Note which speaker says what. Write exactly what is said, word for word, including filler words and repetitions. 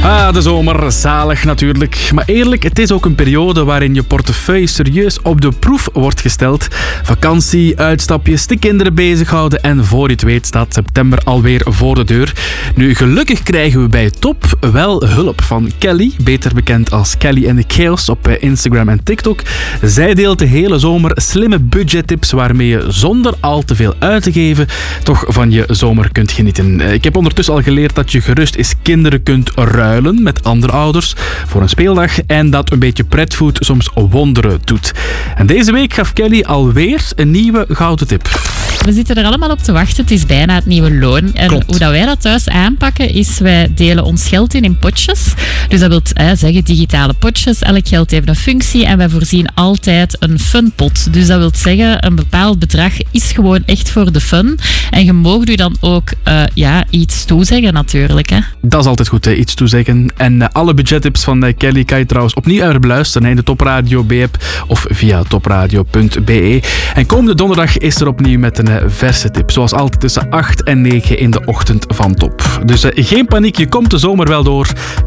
Speaker 1: Ah, de zomer, zalig natuurlijk. Maar eerlijk, het is ook een periode waarin je portefeuille serieus op de proef wordt gesteld. Vakantie, uitstapjes, de kinderen bezighouden en voor je het weet staat september alweer voor de deur. Nu, gelukkig krijgen we bij Top wel hulp van Kelly, beter bekend als Kelly and the Chaos op Instagram en TikTok. Zij deelt de hele zomer slimme budgettips waarmee je zonder al te veel uit te geven toch van je zomer kunt genieten. Ik heb ondertussen al geleerd dat je gerust eens kinderen kunt ruilen met andere ouders voor een speeldag en dat een beetje pretfood soms wonderen doet. En deze week gaf Kelly alweer een nieuwe gouden tip.
Speaker 2: We zitten er allemaal op te wachten. Het is bijna het nieuwe loon. En
Speaker 1: Klopt.
Speaker 2: hoe dat wij dat thuis aanpakken is, wij delen ons geld in in potjes. Dus dat wil eh, zeggen digitale potjes. Elk geld heeft een functie en wij voorzien altijd een funpot. Dus dat wil zeggen, een bepaald bedrag is gewoon echt voor de fun. En je mag u dan ook uh, ja, iets toezeggen natuurlijk. Hè.
Speaker 1: Dat is altijd goed, hè, iets toezeggen. En uh, alle budgettips van uh, Kelly kan je trouwens opnieuw uitbeluisteren hè, in de Topradio B-app of via topradio punt b e. En komende donderdag is er opnieuw met een uh, verse tip. Zoals altijd tussen acht en negen in de ochtend van Top. Dus uh, geen paniek, je komt de zomer wel door.